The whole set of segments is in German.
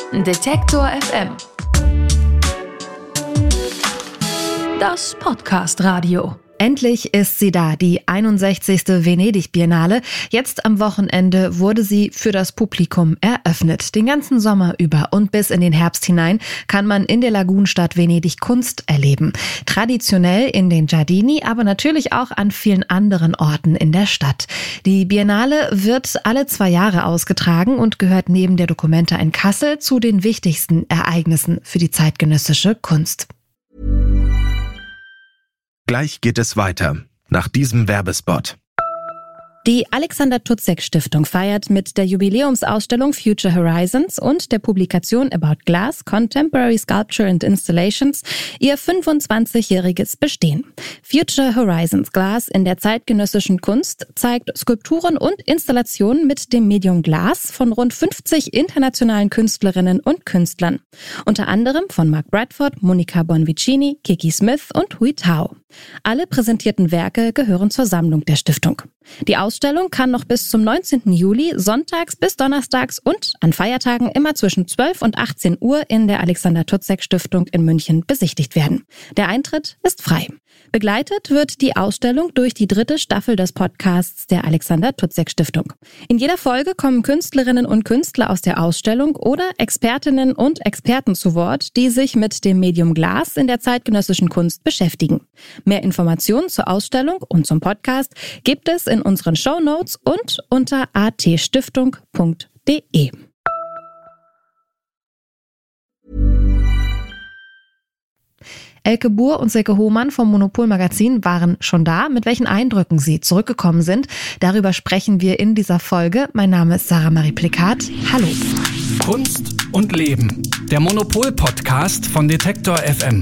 Detektor FM. Das Podcast-Radio. Endlich ist sie da, die 61. Venedig-Biennale. Jetzt am Wochenende wurde sie für das Publikum eröffnet. Den ganzen Sommer über und bis in den Herbst hinein kann man in der Lagunenstadt Venedig Kunst erleben. Traditionell in den Giardini, aber natürlich auch an vielen anderen Orten in der Stadt. Die Biennale wird alle 2 Jahre ausgetragen und gehört neben der Documenta in Kassel zu den wichtigsten Ereignissen für die zeitgenössische Kunst. Gleich geht es weiter, nach diesem Werbespot. Die Alexander-Tutzek-Stiftung feiert mit der Jubiläumsausstellung Future Horizons und der Publikation About Glass, Contemporary Sculpture and Installations ihr 25-jähriges Bestehen. Future Horizons Glass in der zeitgenössischen Kunst zeigt Skulpturen und Installationen mit dem Medium Glas von rund 50 internationalen Künstlerinnen und Künstlern. Unter anderem von Mark Bradford, Monica Bonvicini, Kiki Smith und Hui Tao. Alle präsentierten Werke gehören zur Sammlung der Stiftung. Die Ausstellung kann noch bis zum 19. Juli sonntags bis donnerstags und an Feiertagen immer zwischen 12 und 18 Uhr in der Alexander-Tutzek-Stiftung in München besichtigt werden. Der Eintritt ist frei. Begleitet wird die Ausstellung durch die 3. Staffel des Podcasts der Alexander-Tutzek-Stiftung. In jeder Folge kommen Künstlerinnen und Künstler aus der Ausstellung oder Expertinnen und Experten zu Wort, die sich mit dem Medium Glas in der zeitgenössischen Kunst beschäftigen. Mehr Informationen zur Ausstellung und zum Podcast gibt es in unseren Shownotes und unter atstiftung.de. Elke Buhr und Silke Hohmann vom Monopol-Magazin waren schon da. Mit welchen Eindrücken sie zurückgekommen sind, darüber sprechen wir in dieser Folge. Mein Name ist Sarah Marie Plikat. Hallo. Kunst und Leben. Der Monopol-Podcast von Detektor FM.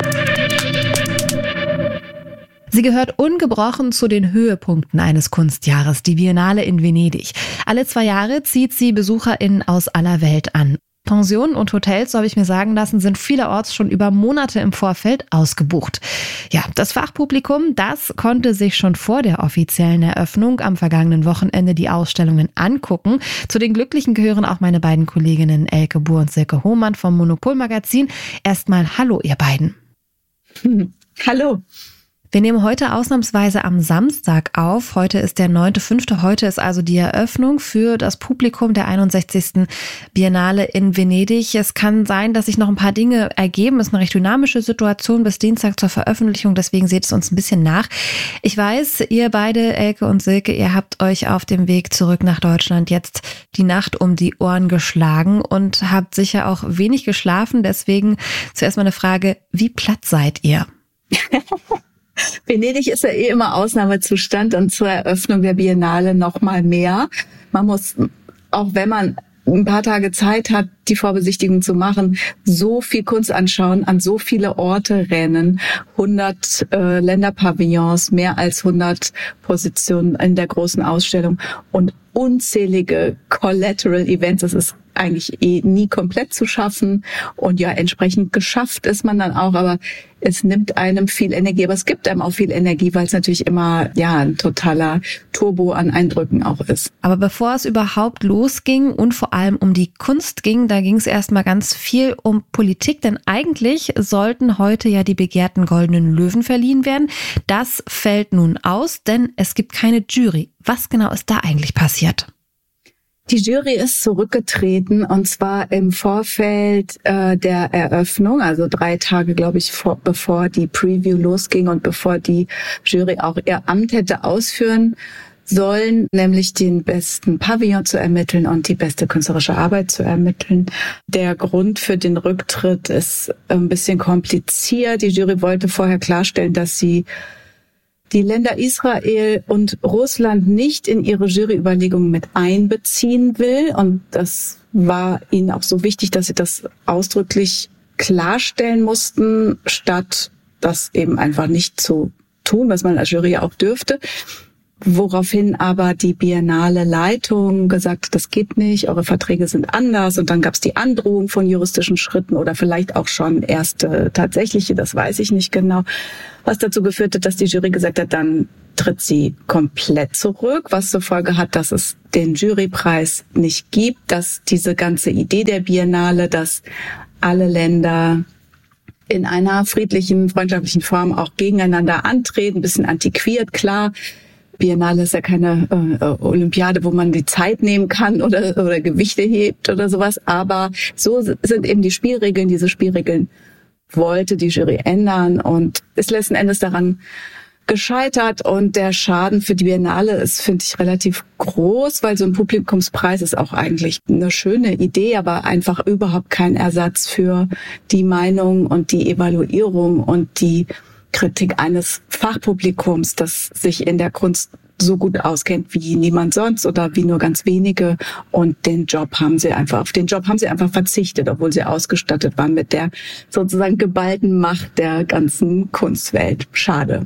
Sie gehört ungebrochen zu den Höhepunkten eines Kunstjahres, die Biennale in Venedig. Alle 2 Jahre zieht sie BesucherInnen aus aller Welt an. Pensionen und Hotels, so habe ich mir sagen lassen, sind vielerorts schon über Monate im Vorfeld ausgebucht. Ja, das Fachpublikum, das konnte sich schon vor der offiziellen Eröffnung am vergangenen Wochenende die Ausstellungen angucken. Zu den Glücklichen gehören auch meine beiden Kolleginnen Elke Buhr und Silke Hohmann vom Monopol-Magazin. Erstmal hallo, ihr beiden. Hallo. Wir nehmen heute ausnahmsweise am Samstag auf. Heute ist der 9.5. Heute ist also die Eröffnung für das Publikum der 61. Biennale in Venedig. Es kann sein, dass sich noch ein paar Dinge ergeben. Es ist eine recht dynamische Situation bis Dienstag zur Veröffentlichung. Deswegen seht es uns ein bisschen nach. Ich weiß, ihr beide, Elke und Silke, ihr habt euch auf dem Weg zurück nach Deutschland jetzt die Nacht um die Ohren geschlagen und habt sicher auch wenig geschlafen. Deswegen zuerst mal eine Frage, wie platt seid ihr? Venedig ist ja immer Ausnahmezustand und zur Eröffnung der Biennale noch mal mehr. Man muss, auch wenn man ein paar Tage Zeit hat, die Vorbesichtigung zu machen, so viel Kunst anschauen, an so viele Orte rennen, 100 Länderpavillons, mehr als 100 Positionen in der großen Ausstellung und unzählige Collateral Events. Das ist eigentlich nie komplett zu schaffen und ja, entsprechend geschafft ist man dann auch, aber es nimmt einem viel Energie, aber es gibt einem auch viel Energie, weil es natürlich immer ja ein totaler Turbo an Eindrücken auch ist. Aber bevor es überhaupt losging und vor allem um die Kunst ging, da ging es erstmal ganz viel um Politik, denn eigentlich sollten heute ja die begehrten Goldenen Löwen verliehen werden. Das fällt nun aus, denn es gibt keine Jury. Was genau ist da eigentlich passiert? Die Jury ist zurückgetreten und zwar im Vorfeld der Eröffnung, also 3 Tage, glaube ich, bevor die Preview losging und bevor die Jury auch ihr Amt hätte ausführen sollen, nämlich den besten Pavillon zu ermitteln und die beste künstlerische Arbeit zu ermitteln. Der Grund für den Rücktritt ist ein bisschen kompliziert. Die Jury wollte vorher klarstellen, dass sie die Länder Israel und Russland nicht in ihre Juryüberlegungen mit einbeziehen will. Und das war ihnen auch so wichtig, dass sie das ausdrücklich klarstellen mussten, statt das eben einfach nicht zu tun, was man als Jury auch dürfte. woraufhin aber die Biennale-Leitung gesagt hat, das geht nicht, eure Verträge sind anders. Und dann gab es die Androhung von juristischen Schritten oder vielleicht auch schon erste tatsächliche, das weiß ich nicht genau, was dazu geführt hat, dass die Jury gesagt hat, dann tritt sie komplett zurück, was zur Folge hat, dass es den Jurypreis nicht gibt, dass diese ganze Idee der Biennale, dass alle Länder in einer friedlichen, freundschaftlichen Form auch gegeneinander antreten, ein bisschen antiquiert, klar. Biennale ist ja keine Olympiade, wo man die Zeit nehmen kann oder Gewichte hebt oder sowas. Aber so sind eben die Spielregeln. Diese Spielregeln wollte die Jury ändern und ist letzten Endes daran gescheitert. Und der Schaden für die Biennale ist, finde ich, relativ groß, weil so ein Publikumspreis ist auch eigentlich eine schöne Idee, aber einfach überhaupt kein Ersatz für die Meinung und die Evaluierung und die Kritik eines Fachpublikums, das sich in der Kunst so gut auskennt wie niemand sonst oder wie nur ganz wenige. Und auf den Job haben sie einfach verzichtet, obwohl sie ausgestattet waren mit der sozusagen geballten Macht der ganzen Kunstwelt. Schade.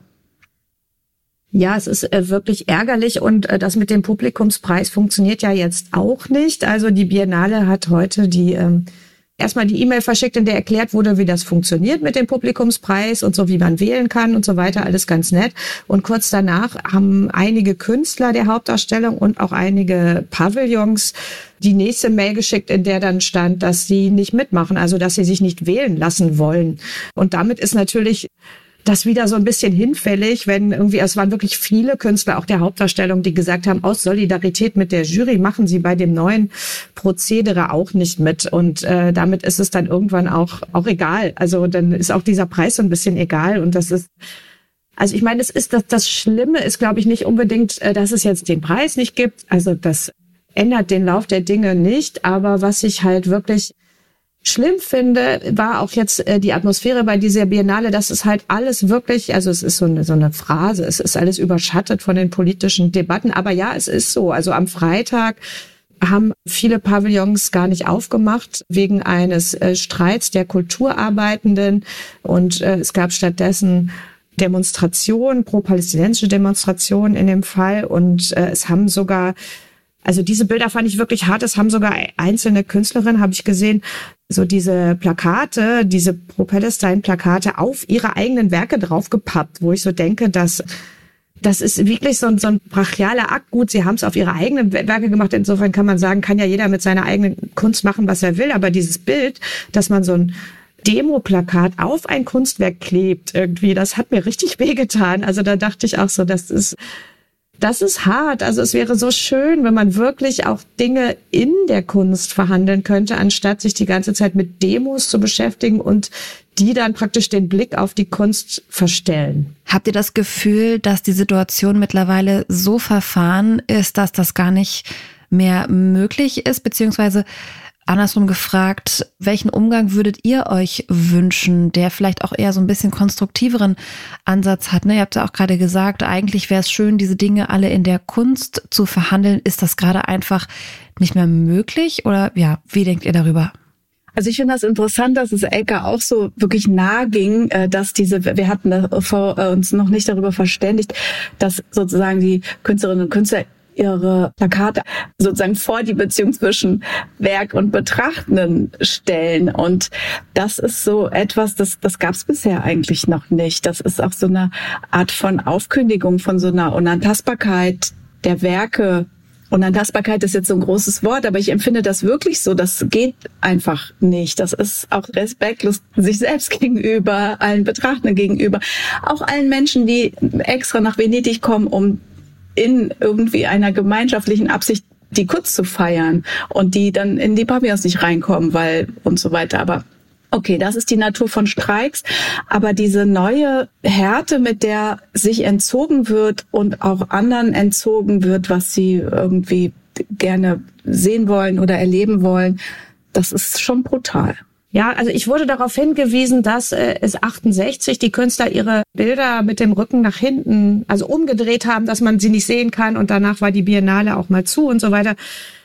Ja, es ist wirklich ärgerlich und das mit dem Publikumspreis funktioniert ja jetzt auch nicht. Also die Biennale hat heute erstmal die E-Mail verschickt, in der erklärt wurde, wie das funktioniert mit dem Publikumspreis und so, wie man wählen kann und so weiter, alles ganz nett. Und kurz danach haben einige Künstler der Hauptausstellung und auch einige Pavillons die nächste Mail geschickt, in der dann stand, dass sie nicht mitmachen, also dass sie sich nicht wählen lassen wollen. Und damit ist natürlich das wieder so ein bisschen hinfällig, wenn irgendwie, es waren wirklich viele Künstler auch der Hauptausstellung, die gesagt haben, aus Solidarität mit der Jury machen sie bei dem neuen Prozedere auch nicht mit. Und damit ist es dann irgendwann auch egal. Also dann ist auch dieser Preis so ein bisschen egal. Und das ist, also ich meine, das Schlimme ist, glaube ich, nicht unbedingt, dass es jetzt den Preis nicht gibt. Also das ändert den Lauf der Dinge nicht. Aber was ich halt wirklich schlimm finde, war auch jetzt die Atmosphäre bei dieser Biennale, dass es halt alles wirklich, also es ist so eine Phrase, es ist alles überschattet von den politischen Debatten, aber ja, es ist so. Also am Freitag haben viele Pavillons gar nicht aufgemacht wegen eines Streits der Kulturarbeitenden und es gab stattdessen Demonstrationen, pro-palästinensische Demonstrationen in dem Fall und es haben sogar, also diese Bilder fand ich wirklich hart. Es haben sogar einzelne Künstlerinnen, habe ich gesehen, so diese Plakate, diese Pro-Palestine-Plakate auf ihre eigenen Werke draufgepappt, wo ich so denke, das ist wirklich so ein brachialer Akt. Gut, sie haben es auf ihre eigenen Werke gemacht. Insofern kann man sagen, kann ja jeder mit seiner eigenen Kunst machen, was er will. Aber dieses Bild, dass man so ein Demo-Plakat auf ein Kunstwerk klebt, irgendwie, das hat mir richtig wehgetan. Also da dachte ich auch so, das ist hart. Also es wäre so schön, wenn man wirklich auch Dinge in der Kunst verhandeln könnte, anstatt sich die ganze Zeit mit Demos zu beschäftigen und die dann praktisch den Blick auf die Kunst verstellen. Habt ihr das Gefühl, dass die Situation mittlerweile so verfahren ist, dass das gar nicht mehr möglich ist, beziehungsweise andersrum gefragt, welchen Umgang würdet ihr euch wünschen, der vielleicht auch eher so ein bisschen konstruktiveren Ansatz hat? Ihr habt ja auch gerade gesagt, eigentlich wäre es schön, diese Dinge alle in der Kunst zu verhandeln. Ist das gerade einfach nicht mehr möglich? Oder ja, wie denkt ihr darüber? Also ich finde das interessant, dass es Elke auch so wirklich nahe ging, dass wir hatten uns noch nicht darüber verständigt, dass sozusagen die Künstlerinnen und Künstler ihre Plakate sozusagen vor die Beziehung zwischen Werk und Betrachtenden stellen. Und das ist so etwas, das gab es bisher eigentlich noch nicht. Das ist auch so eine Art von Aufkündigung von so einer Unantastbarkeit der Werke. Unantastbarkeit ist jetzt so ein großes Wort, aber ich empfinde das wirklich so. Das geht einfach nicht. Das ist auch respektlos sich selbst gegenüber, allen Betrachtenden gegenüber, auch allen Menschen, die extra nach Venedig kommen, um in irgendwie einer gemeinschaftlichen Absicht die Kunst zu feiern und die dann in die Pavillons nicht reinkommen, weil und so weiter. Aber okay, das ist die Natur von Streiks. Aber diese neue Härte, mit der sich entzogen wird und auch anderen entzogen wird, was sie irgendwie gerne sehen wollen oder erleben wollen, das ist schon brutal. Ja, also ich wurde darauf hingewiesen, dass es 68 die Künstler ihre Bilder mit dem Rücken nach hinten, also umgedreht haben, dass man sie nicht sehen kann und danach war die Biennale auch mal zu und so weiter.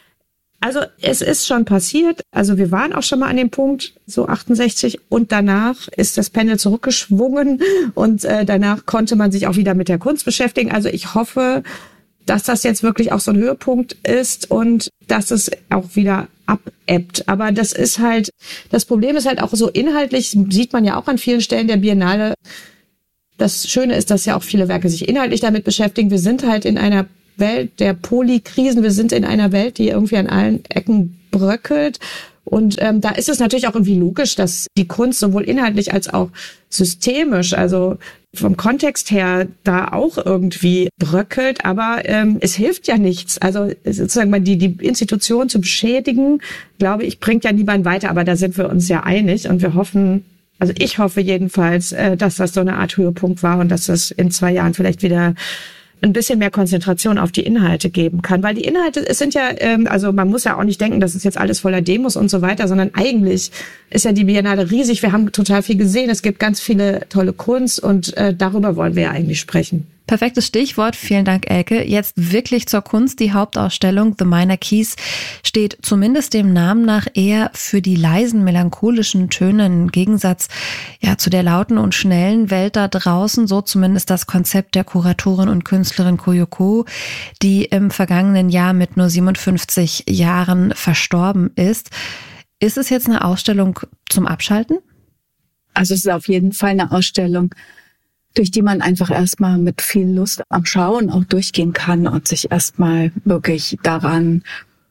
Also es ist schon passiert, also wir waren auch schon mal an dem Punkt, so 68 und danach ist das Pendel zurückgeschwungen und danach konnte man sich auch wieder mit der Kunst beschäftigen. Also ich hoffe, dass das jetzt wirklich auch so ein Höhepunkt ist und dass es auch wieder abebbt. Aber das Problem ist halt auch so inhaltlich, sieht man ja auch an vielen Stellen der Biennale. Das Schöne ist, dass ja auch viele Werke sich inhaltlich damit beschäftigen. Wir sind halt in einer Welt der Polykrisen. Wir sind in einer Welt, die irgendwie an allen Ecken bröckelt. Und da ist es natürlich auch irgendwie logisch, dass die Kunst sowohl inhaltlich als auch systemisch, also vom Kontext her, da auch irgendwie bröckelt. Aber es hilft ja nichts. Also sozusagen die Institution zu beschädigen, glaube ich, bringt ja niemand weiter. Aber da sind wir uns ja einig und wir hoffen, also ich hoffe jedenfalls, dass das so eine Art Höhepunkt war und dass das in 2 Jahren vielleicht wieder ein bisschen mehr Konzentration auf die Inhalte geben kann. Weil die Inhalte, es sind ja, also man muss ja auch nicht denken, das ist jetzt alles voller Demos und so weiter, sondern eigentlich ist ja die Biennale riesig. Wir haben total viel gesehen. Es gibt ganz viele tolle Kunst und darüber wollen wir ja eigentlich sprechen. Perfektes Stichwort. Vielen Dank, Elke. Jetzt wirklich zur Kunst. Die Hauptausstellung The Minor Keys steht zumindest dem Namen nach eher für die leisen, melancholischen Töne im Gegensatz zu der lauten und schnellen Welt da draußen. So zumindest das Konzept der Kuratorin und Künstlerin Ko Yoko, die im vergangenen Jahr mit nur 57 Jahren verstorben ist. Ist es jetzt eine Ausstellung zum Abschalten? Also es ist auf jeden Fall eine Ausstellung, durch die man einfach erstmal mit viel Lust am Schauen auch durchgehen kann und sich erstmal wirklich daran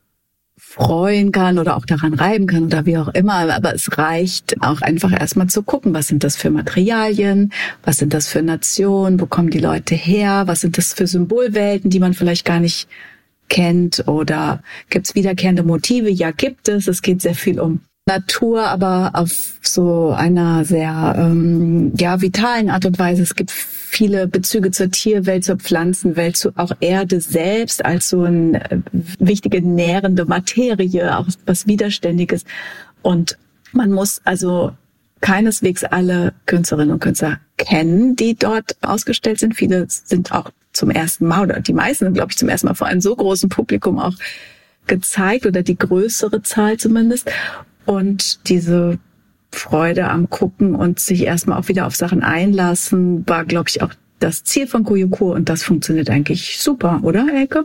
freuen kann oder auch daran reiben kann oder wie auch immer. Aber es reicht auch einfach erstmal zu gucken, was sind das für Materialien, was sind das für Nationen, wo kommen die Leute her, was sind das für Symbolwelten, die man vielleicht gar nicht kennt, oder gibt es wiederkehrende Motive? Ja, gibt es. Es geht sehr viel um Natur, aber auf so einer sehr vitalen Art und Weise. Es gibt viele Bezüge zur Tierwelt, zur Pflanzenwelt, zu auch Erde selbst als so eine wichtige nährende Materie, auch was Widerständiges. Und man muss also keineswegs alle Künstlerinnen und Künstler kennen, die dort ausgestellt sind. Viele sind auch zum ersten Mal, oder die meisten sind, glaube ich, zum ersten Mal vor einem so großen Publikum auch gezeigt, oder die größere Zahl zumindest. Und diese Freude am Gucken und sich erstmal auch wieder auf Sachen einlassen, war, glaube ich, auch das Ziel von Ko Yoko. Und das funktioniert eigentlich super, oder, Elke?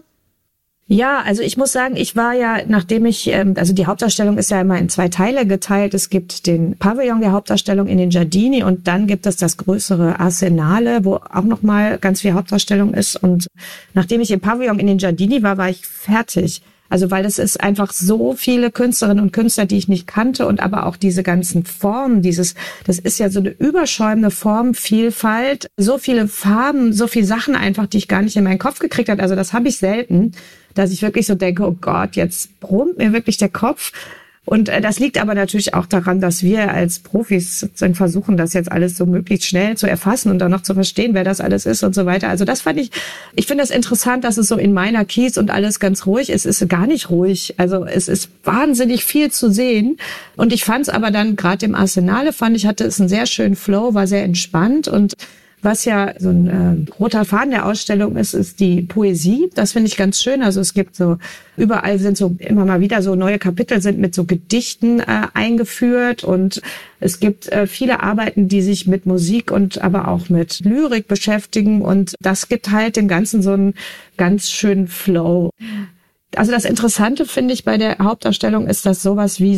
Ja, also ich muss sagen, ich war ja, nachdem also die Hauptausstellung ist ja immer in 2 Teile geteilt. Es gibt den Pavillon der Hauptausstellung in den Giardini und dann gibt es das größere Arsenale, wo auch nochmal ganz viel Hauptausstellung ist. Und nachdem ich im Pavillon in den Giardini war ich fertig. Also weil es ist einfach so viele Künstlerinnen und Künstler, die ich nicht kannte, und aber auch diese ganzen Formen, das ist ja so eine überschäumende Formvielfalt, so viele Farben, so viele Sachen einfach, die ich gar nicht in meinen Kopf gekriegt habe. Also das habe ich selten, dass ich wirklich so denke, oh Gott, jetzt brummt mir wirklich der Kopf. Und das liegt aber natürlich auch daran, dass wir als Profis versuchen, das jetzt alles so möglichst schnell zu erfassen und dann noch zu verstehen, wer das alles ist und so weiter. Also das fand ich finde das interessant, dass es so in Minor Keys und alles ganz ruhig ist. Es ist gar nicht ruhig. Also es ist wahnsinnig viel zu sehen. Und ich fand es aber dann, gerade im Arsenale, hatte es einen sehr schönen Flow, war sehr entspannt. Und was ja so ein roter Faden der Ausstellung ist die Poesie. Das finde ich ganz schön. Also es gibt so, überall sind so immer mal wieder so neue Kapitel sind mit so Gedichten eingeführt. Und es gibt viele Arbeiten, die sich mit Musik und aber auch mit Lyrik beschäftigen. Und das gibt halt dem Ganzen so einen ganz schönen Flow. Also das Interessante, finde ich, bei der Hauptausstellung ist, dass sowas wie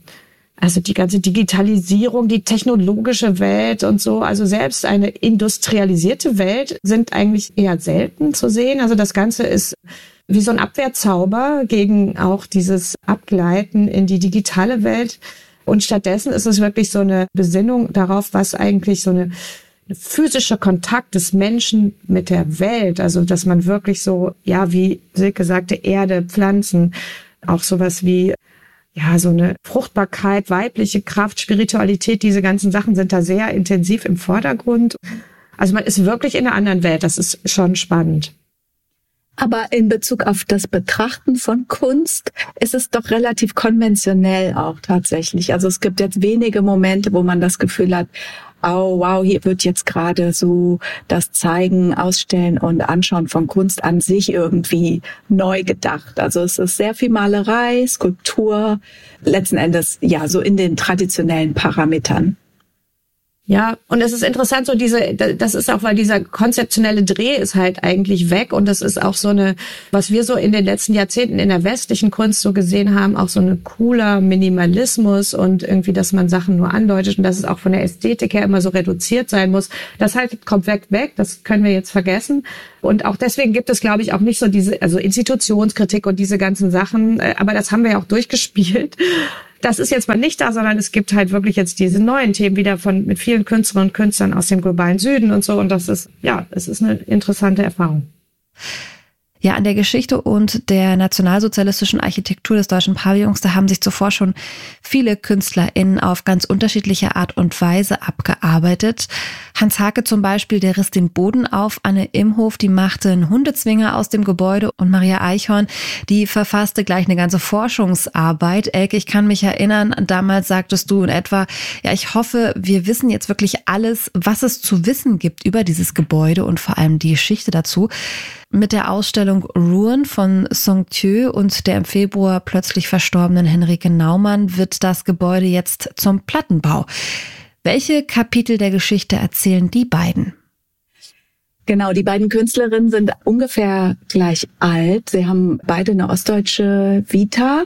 also die ganze Digitalisierung, die technologische Welt und so, also selbst eine industrialisierte Welt sind eigentlich eher selten zu sehen. Also das Ganze ist wie so ein Abwehrzauber gegen auch dieses Abgleiten in die digitale Welt. Und stattdessen ist es wirklich so eine Besinnung darauf, was eigentlich so eine physische Kontakt des Menschen mit der Welt, also dass man wirklich so, wie Silke sagte, Erde, Pflanzen, auch sowas wie so eine Fruchtbarkeit, weibliche Kraft, Spiritualität, diese ganzen Sachen sind da sehr intensiv im Vordergrund. Also man ist wirklich in einer anderen Welt, das ist schon spannend. Aber in Bezug auf das Betrachten von Kunst ist es doch relativ konventionell auch tatsächlich. Also es gibt jetzt wenige Momente, wo man das Gefühl hat, oh wow, hier wird jetzt gerade so das Zeigen, Ausstellen und Anschauen von Kunst an sich irgendwie neu gedacht. Also es ist sehr viel Malerei, Skulptur, letzten Endes so in den traditionellen Parametern. Ja, und es ist interessant, so das ist auch, weil dieser konzeptionelle Dreh ist halt eigentlich weg und das ist auch so was wir so in den letzten Jahrzehnten in der westlichen Kunst so gesehen haben, auch so ein cooler Minimalismus und irgendwie, dass man Sachen nur andeutet und dass es auch von der Ästhetik her immer so reduziert sein muss. Das halt komplett weg, das können wir jetzt vergessen. Und auch deswegen gibt es, glaube ich, auch nicht so also Institutionskritik und diese ganzen Sachen, aber das haben wir ja auch durchgespielt. Das ist jetzt mal nicht da, sondern es gibt halt wirklich jetzt diese neuen Themen wieder mit vielen Künstlerinnen und Künstlern aus dem globalen Süden und so. Und das ist, es ist eine interessante Erfahrung. Ja, an der Geschichte und der nationalsozialistischen Architektur des Deutschen Pavillons, da haben sich zuvor schon viele KünstlerInnen auf ganz unterschiedliche Art und Weise abgearbeitet. Hans Haacke zum Beispiel, der riss den Boden auf. Anne Imhof, die machte einen Hundezwinger aus dem Gebäude. Und Maria Eichhorn, die verfasste gleich eine ganze Forschungsarbeit. Elke, ich kann mich erinnern, damals sagtest du in etwa, ja, ich hoffe, wir wissen jetzt wirklich alles, was es zu wissen gibt über dieses Gebäude und vor allem die Geschichte dazu. Mit der Ausstellung Ruin von Song Thieu und der im Februar plötzlich verstorbenen Henrike Naumann wird das Gebäude jetzt zum Plattenbau. Welche Kapitel der Geschichte erzählen die beiden? Genau, die beiden Künstlerinnen sind ungefähr gleich alt. Sie haben beide eine ostdeutsche Vita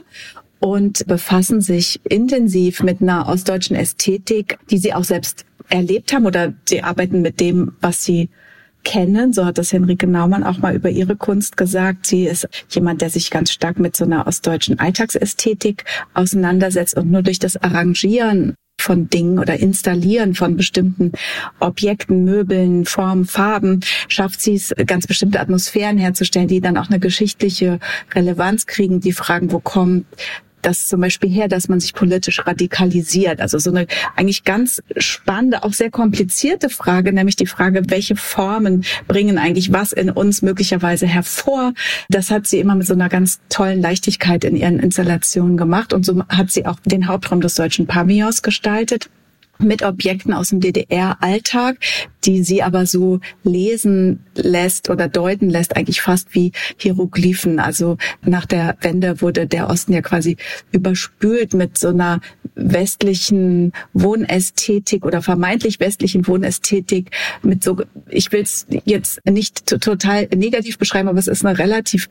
und befassen sich intensiv mit einer ostdeutschen Ästhetik, die sie auch selbst erlebt haben, oder sie arbeiten mit dem, was sie kennen. So hat das Henrike Naumann auch mal über ihre Kunst gesagt. Sie ist jemand, der sich ganz stark mit so einer ostdeutschen Alltagsästhetik auseinandersetzt und nur durch das Arrangieren von Dingen oder Installieren von bestimmten Objekten, Möbeln, Formen, Farben, schafft sie es, ganz bestimmte Atmosphären herzustellen, die dann auch eine geschichtliche Relevanz kriegen, die fragen, wo kommt das zum Beispiel her, dass man sich politisch radikalisiert. Also so eine eigentlich ganz spannende, auch sehr komplizierte Frage, nämlich die Frage, welche Formen bringen eigentlich was in uns möglicherweise hervor. Das hat sie immer mit so einer ganz tollen Leichtigkeit in ihren Installationen gemacht. Und so hat sie auch den Hauptraum des Deutschen Pavillons gestaltet, mit Objekten aus dem DDR-Alltag, die sie aber so lesen lässt oder deuten lässt, eigentlich fast wie Hieroglyphen. Also nach der Wende wurde der Osten ja quasi überspült mit so einer westlichen Wohnästhetik oder vermeintlich westlichen Wohnästhetik mit so, ich will es jetzt nicht total negativ beschreiben, aber es ist eine relativ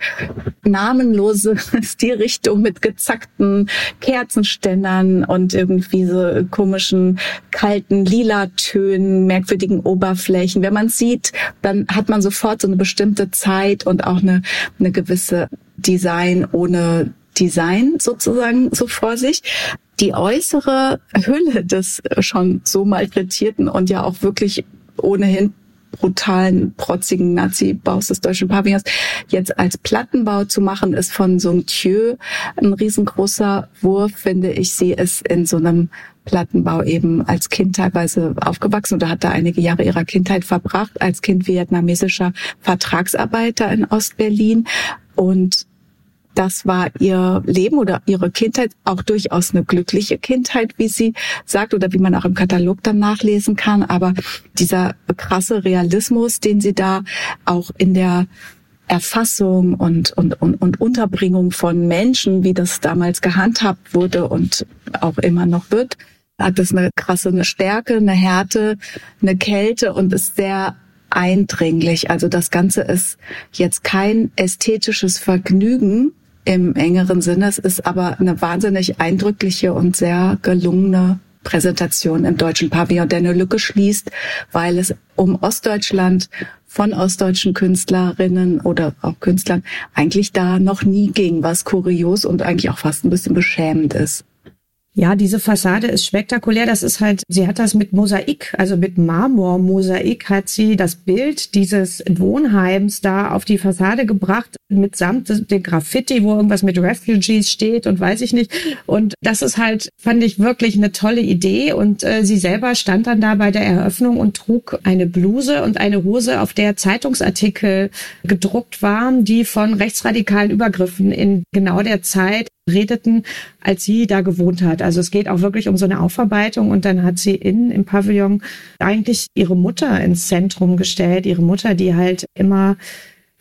namenlose Stilrichtung mit gezackten Kerzenständern und irgendwie so komischen kalten Lila-Tönen, merkwürdigen Oberflächen. Wenn man es sieht, dann hat man sofort so eine bestimmte Zeit und auch eine gewisse Design ohne Design sozusagen so vor sich. Die äußere Hülle des schon so malträtierten und ja auch wirklich ohnehin brutalen, protzigen Nazi-Baus des Deutschen Pavillons jetzt als Plattenbau zu machen, ist von Song Thieu ein riesengroßer Wurf, finde ich. Sie ist in so einem Plattenbau eben als Kind teilweise aufgewachsen oder hat da einige Jahre ihrer Kindheit verbracht, als Kind vietnamesischer Vertragsarbeiter in Ostberlin. Und das war ihr Leben oder ihre Kindheit, auch durchaus eine glückliche Kindheit, wie sie sagt, oder wie man auch im Katalog dann nachlesen kann. Aber dieser krasse Realismus, den sie da auch in der Erfassung und Unterbringung von Menschen, wie das damals gehandhabt wurde und auch immer noch wird, hat das eine Stärke, eine Härte, eine Kälte und ist sehr eindringlich. Also das Ganze ist jetzt kein ästhetisches Vergnügen im engeren Sinne. Es ist aber eine wahnsinnig eindrückliche und sehr gelungene Präsentation im Deutschen Pavillon, der eine Lücke schließt, weil es um Ostdeutschland von ostdeutschen Künstlerinnen oder auch Künstlern eigentlich da noch nie ging, was kurios und eigentlich auch fast ein bisschen beschämend ist. Ja, diese Fassade ist spektakulär. Das ist halt, sie hat das mit Mosaik, also mit Marmormosaik hat sie das Bild dieses Wohnheims da auf die Fassade gebracht, mitsamt dem Graffiti, wo irgendwas mit Refugees steht und weiß ich nicht. Und das ist halt, fand ich wirklich eine tolle Idee. Und sie selber stand dann da bei der Eröffnung und trug eine Bluse und eine Hose, auf der Zeitungsartikel gedruckt waren, die von rechtsradikalen Übergriffen in genau der Zeit redeten, als sie da gewohnt hat. Also es geht auch wirklich um so eine Aufarbeitung und dann hat sie im Pavillon eigentlich ihre Mutter ins Zentrum gestellt. Ihre Mutter, die halt immer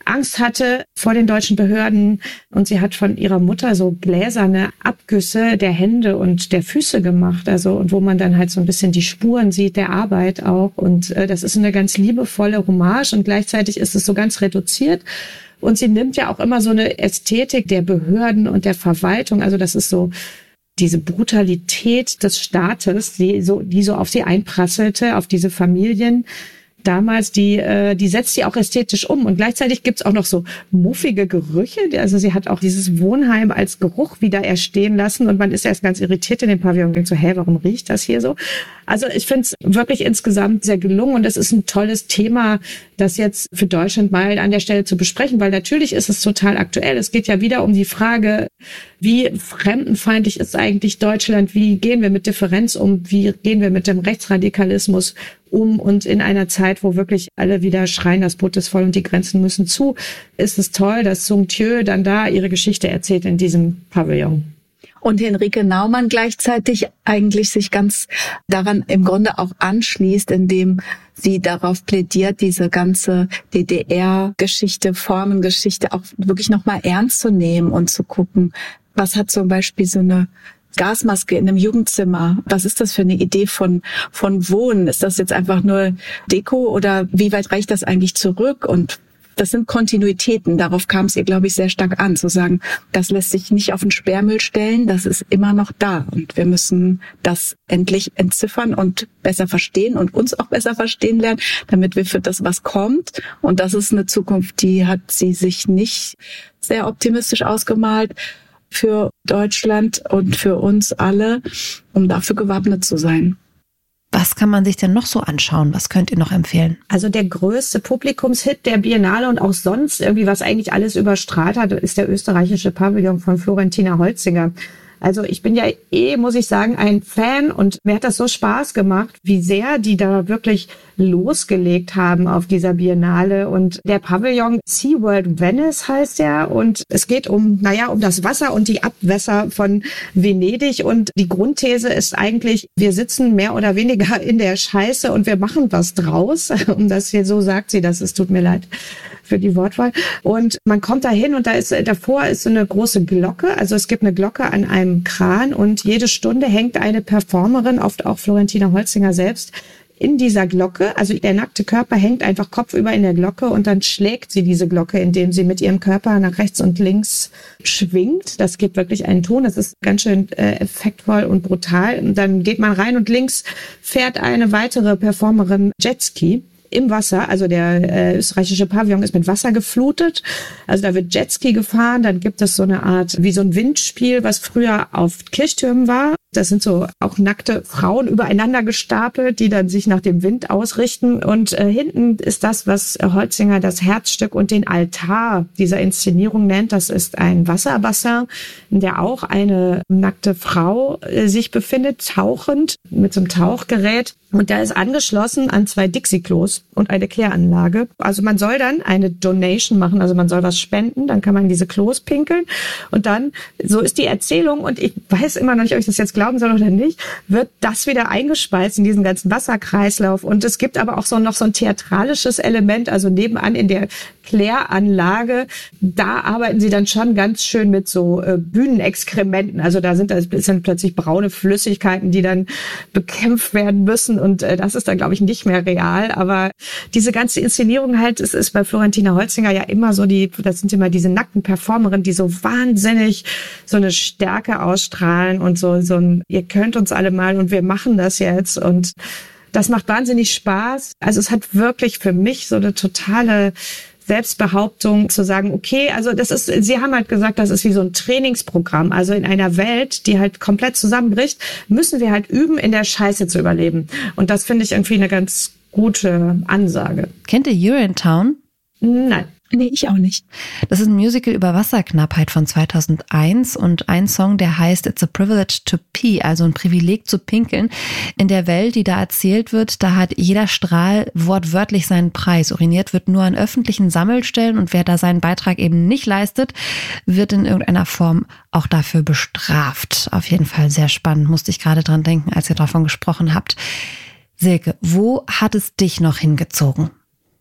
Angst hatte vor den deutschen Behörden und sie hat von ihrer Mutter so gläserne Abgüsse der Hände und der Füße gemacht, also und wo man dann halt so ein bisschen die Spuren sieht der Arbeit auch und das ist eine ganz liebevolle Hommage und gleichzeitig ist es so ganz reduziert und sie nimmt ja auch immer so eine Ästhetik der Behörden und der Verwaltung, also das ist so diese Brutalität des Staates, die so auf sie einprasselte, auf diese Familien damals, die setzt sie auch ästhetisch um. Und gleichzeitig gibt's auch noch so muffige Gerüche. Also sie hat auch dieses Wohnheim als Geruch wieder erstehen lassen. Und man ist erst ganz irritiert in dem Pavillon und denkt so, warum riecht das hier so? Also ich finde es wirklich insgesamt sehr gelungen. Und es ist ein tolles Thema, das jetzt für Deutschland mal an der Stelle zu besprechen. Weil natürlich ist es total aktuell. Es geht ja wieder um die Frage, wie fremdenfeindlich ist eigentlich Deutschland? Wie gehen wir mit Differenz um? Wie gehen wir mit dem Rechtsradikalismus um? Und in einer Zeit, wo wirklich alle wieder schreien, das Boot ist voll und die Grenzen müssen zu, ist es toll, dass Sung Thieu dann da ihre Geschichte erzählt in diesem Pavillon. Und Henrike Naumann gleichzeitig eigentlich sich ganz daran im Grunde auch anschließt, indem sie darauf plädiert, diese ganze DDR-Geschichte, Formengeschichte auch wirklich nochmal ernst zu nehmen und zu gucken, was hat zum Beispiel so eine Gasmaske in einem Jugendzimmer. Was ist das für eine Idee von Wohnen? Ist das jetzt einfach nur Deko oder wie weit reicht das eigentlich zurück? Und das sind Kontinuitäten. Darauf kam es ihr, glaube ich, sehr stark an, zu sagen, das lässt sich nicht auf den Sperrmüll stellen, das ist immer noch da. Und wir müssen das endlich entziffern und besser verstehen und uns auch besser verstehen lernen, damit wir für das, was kommt. Und das ist eine Zukunft, die hat sie sich nicht sehr optimistisch ausgemalt für Deutschland und für uns alle, um dafür gewappnet zu sein. Was kann man sich denn noch so anschauen? Was könnt ihr noch empfehlen? Also der größte Publikumshit der Biennale und auch sonst irgendwie, was eigentlich alles überstrahlt hat, ist der österreichische Pavillon von Florentina Holzinger. Also ich bin ja muss ich sagen, ein Fan und mir hat das so Spaß gemacht, wie sehr die da wirklich losgelegt haben auf dieser Biennale. Und der Pavillon SeaWorld Venice heißt er und es geht um das Wasser und die Abwässer von Venedig und die Grundthese ist eigentlich, wir sitzen mehr oder weniger in der Scheiße und wir machen was draus. Um das hier so sagt sie das, es tut mir leid für die Wortwahl. Und man kommt da hin und davor ist so eine große Glocke. Also es gibt eine Glocke an einem Kran und jede Stunde hängt eine Performerin, oft auch Florentina Holzinger selbst, in dieser Glocke. Also der nackte Körper hängt einfach kopfüber in der Glocke und dann schlägt sie diese Glocke, indem sie mit ihrem Körper nach rechts und links schwingt. Das gibt wirklich einen Ton. Das ist ganz schön effektvoll und brutal. Und dann geht man rein und links fährt eine weitere Performerin Jetski im Wasser, also der österreichische Pavillon ist mit Wasser geflutet, also da wird Jetski gefahren, dann gibt es so eine Art, wie so ein Windspiel, was früher auf Kirchtürmen war. Das sind so auch nackte Frauen übereinander gestapelt, die dann sich nach dem Wind ausrichten. Und hinten ist das, was Holzinger das Herzstück und den Altar dieser Inszenierung nennt. Das ist ein Wasserbassin, in der auch eine nackte Frau sich befindet, tauchend mit so einem Tauchgerät. Und der ist angeschlossen an 2 Dixie-Klos und eine Kläranlage. Also man soll dann eine Donation machen, also man soll was spenden, dann kann man in diese Klos pinkeln. Und dann, so ist die Erzählung, und ich weiß immer noch nicht, ob ich das jetzt glauben soll oder nicht, wird das wieder eingespeist in diesen ganzen Wasserkreislauf. Und es gibt aber auch noch so ein theatralisches Element, also nebenan in der Kläranlage, da arbeiten sie dann schon ganz schön mit so Bühnenexkrementen. Also da sind plötzlich braune Flüssigkeiten, die dann bekämpft werden müssen. Und das ist dann, glaube ich, nicht mehr real. Aber diese ganze Inszenierung halt, es ist bei Florentina Holzinger ja immer so, das sind immer diese nackten Performerinnen, die so wahnsinnig so eine Stärke ausstrahlen und so ein, ihr könnt uns alle mal und wir machen das jetzt. Und das macht wahnsinnig Spaß. Also es hat wirklich für mich so eine totale Selbstbehauptung zu sagen, okay, also sie haben halt gesagt, das ist wie so ein Trainingsprogramm. Also in einer Welt, die halt komplett zusammenbricht, müssen wir halt üben, in der Scheiße zu überleben. Und das finde ich irgendwie eine ganz gute Ansage. Kennt ihr Urinetown? Nein. Nee, ich auch nicht. Das ist ein Musical über Wasserknappheit von 2001 und ein Song, der heißt It's a Privilege to Pee, also ein Privileg zu pinkeln. In der Welt, die da erzählt wird, da hat jeder Strahl wortwörtlich seinen Preis. Uriniert wird nur an öffentlichen Sammelstellen und wer da seinen Beitrag eben nicht leistet, wird in irgendeiner Form auch dafür bestraft. Auf jeden Fall sehr spannend, musste ich gerade dran denken, als ihr davon gesprochen habt. Silke, wo hat es dich noch hingezogen?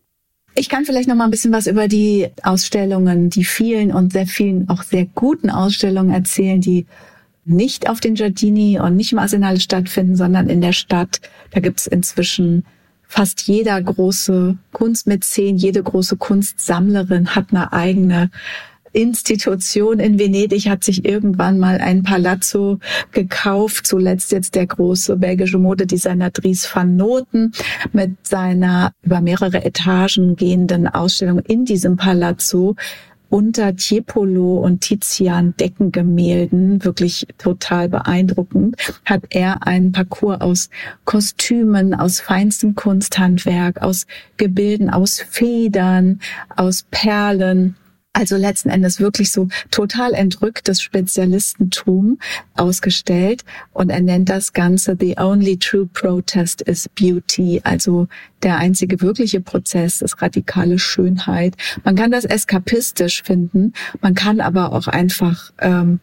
Ich kann vielleicht noch mal ein bisschen was über die Ausstellungen, die vielen und sehr vielen auch sehr guten Ausstellungen erzählen, die nicht auf den Giardini und nicht im Arsenale stattfinden, sondern in der Stadt. Da gibt's inzwischen fast jeder große Kunstmäzen, jede große Kunstsammlerin hat eine eigene Institution. In Venedig hat sich irgendwann mal ein Palazzo gekauft, zuletzt jetzt der große belgische Modedesigner Dries van Noten mit seiner über mehrere Etagen gehenden Ausstellung in diesem Palazzo unter Tiepolo und Tizian Deckengemälden, wirklich total beeindruckend, hat er einen Parcours aus Kostümen, aus feinstem Kunsthandwerk, aus Gebilden, aus Federn, aus Perlen, also letzten Endes wirklich so total entrücktes Spezialistentum ausgestellt. Und er nennt das Ganze The Only True Protest is Beauty, also der einzige wirkliche Prozess ist radikale Schönheit. Man kann das eskapistisch finden, man kann aber auch einfach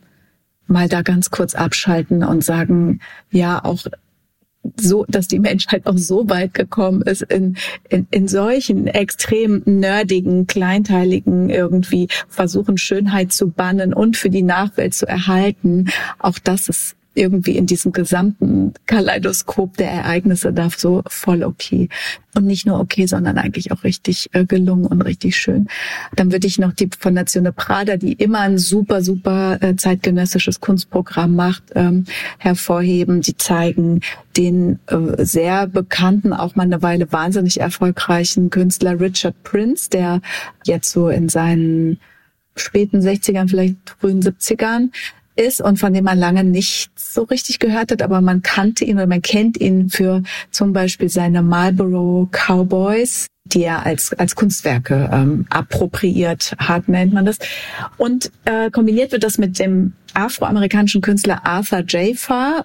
mal da ganz kurz abschalten und sagen, ja, auch so, dass die Menschheit auch so weit gekommen ist, in solchen extrem nerdigen, kleinteiligen irgendwie versuchen, Schönheit zu bannen und für die Nachwelt zu erhalten. Auch das ist irgendwie in diesem gesamten Kaleidoskop der Ereignisse da so voll okay. Und nicht nur okay, sondern eigentlich auch richtig gelungen und richtig schön. Dann würde ich noch die Fondazione Prada, die immer ein super, super zeitgenössisches Kunstprogramm macht, hervorheben. Die zeigen den sehr bekannten, auch mal eine Weile wahnsinnig erfolgreichen Künstler Richard Prince, der jetzt so in seinen späten 60ern, vielleicht frühen 70ern ist und von dem man lange nicht so richtig gehört hat, aber man kannte ihn oder man kennt ihn für zum Beispiel seine Marlboro Cowboys, die er als Kunstwerke appropriiert hat, nennt man das. Und kombiniert wird das mit dem afroamerikanischen Künstler Arthur Jafa,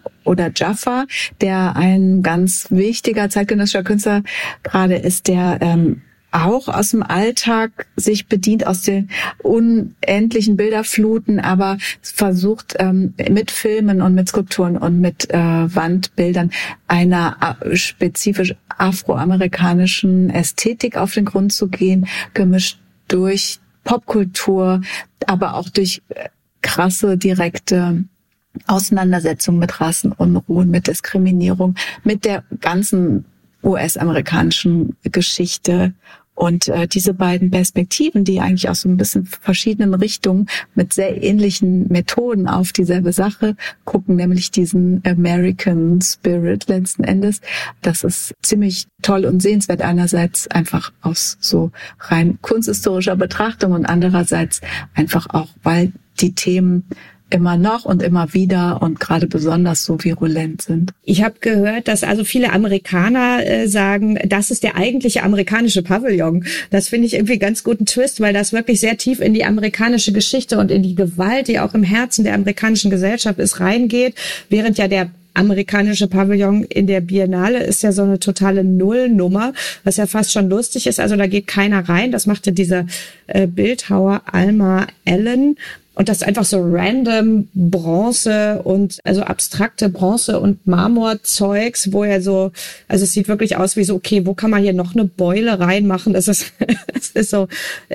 der ein ganz wichtiger zeitgenössischer Künstler gerade ist, der auch aus dem Alltag sich bedient, aus den unendlichen Bilderfluten, aber versucht mit Filmen und mit Skulpturen und mit Wandbildern einer spezifisch afroamerikanischen Ästhetik auf den Grund zu gehen, gemischt durch Popkultur, aber auch durch krasse, direkte Auseinandersetzung mit Rassenunruhen, mit Diskriminierung, mit der ganzen US-amerikanischen Geschichte. Und diese beiden Perspektiven, die eigentlich aus so ein bisschen verschiedenen Richtungen mit sehr ähnlichen Methoden auf dieselbe Sache gucken, nämlich diesen American Spirit letzten Endes, das ist ziemlich toll und sehenswert. Einerseits einfach aus so rein kunsthistorischer Betrachtung und andererseits einfach auch, weil die Themen immer noch und immer wieder und gerade besonders so virulent sind. Ich habe gehört, dass also viele Amerikaner sagen, das ist der eigentliche amerikanische Pavillon. Das finde ich irgendwie ganz guten Twist, weil das wirklich sehr tief in die amerikanische Geschichte und in die Gewalt, die auch im Herzen der amerikanischen Gesellschaft ist, reingeht, während ja der amerikanische Pavillon in der Biennale ist ja so eine totale Nullnummer, was ja fast schon lustig ist. Also da geht keiner rein. Das machte dieser Bildhauer Alma Allen. Und das ist einfach so random Bronze und also abstrakte Bronze- und Marmorzeugs, wo er so, also es sieht wirklich aus wie so, okay, wo kann man hier noch eine Beule reinmachen? Es ist so,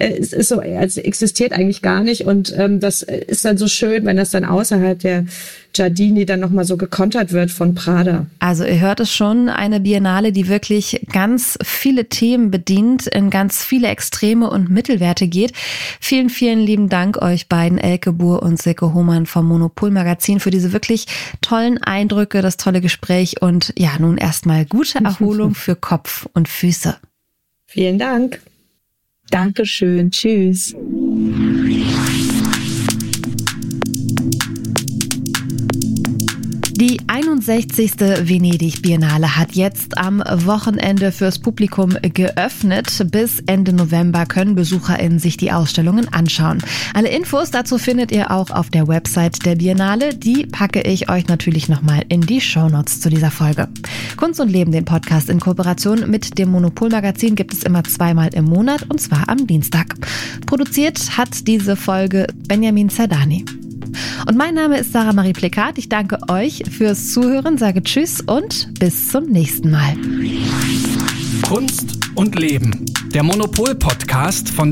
also existiert eigentlich gar nicht. Und das ist dann so schön, wenn das dann außerhalb der Giardini dann nochmal so gekontert wird von Prada. Also ihr hört es schon, eine Biennale, die wirklich ganz viele Themen bedient, in ganz viele Extreme und Mittelwerte geht. Vielen, vielen lieben Dank euch beiden, Elke Buhr und Silke Hohmann vom Monopol Magazin, für diese wirklich tollen Eindrücke, das tolle Gespräch und ja, nun erstmal gute Erholung für Kopf und Füße. Vielen Dank. Dankeschön. Tschüss. Die 61. Venedig-Biennale hat jetzt am Wochenende fürs Publikum geöffnet. Bis Ende November können BesucherInnen sich die Ausstellungen anschauen. Alle Infos dazu findet ihr auch auf der Website der Biennale. Die packe ich euch natürlich nochmal in die Shownotes zu dieser Folge. Kunst und Leben, den Podcast in Kooperation mit dem Monopol Magazin, gibt es immer zweimal im Monat und zwar am Dienstag. Produziert hat diese Folge Benjamin Zerdani. Und mein Name ist Sarah Marie Plekat. Ich danke euch fürs Zuhören, sage Tschüss und bis zum nächsten Mal. Kunst und Leben. Der Monopol-Podcast von